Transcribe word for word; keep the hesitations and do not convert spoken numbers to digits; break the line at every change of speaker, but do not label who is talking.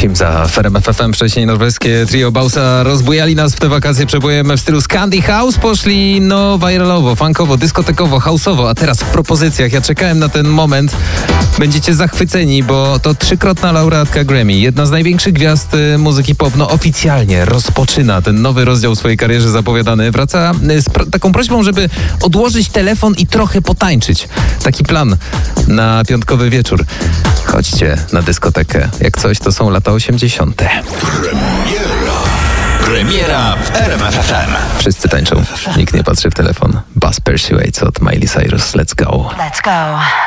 Himza w R M F F M. Wcześniej norweskie trio Bausa rozbujali nas w te wakacje przebojem w stylu Scandi House. Poszli no viralowo, funkowo, dyskotekowo, houseowo, a teraz w propozycjach. Ja czekałem na ten moment. Będziecie zachwyceni, bo to trzykrotna laureatka Grammy. Jedna z największych gwiazd y, muzyki pop. No oficjalnie rozpoczyna ten nowy rozdział w swojej karierze zapowiadany. Wraca y, z pr- taką prośbą, żeby odłożyć telefon i trochę potańczyć. Taki plan na piątkowy wieczór. Chodźcie na dyskotekę. Jak coś, to są lata osiemdziesiąte.
Premiera. Premiera w R M F F M.
Wszyscy tańczą. Nikt nie patrzy w telefon. Buzz Persuades od Miley Cyrus. Let's go.
Let's go.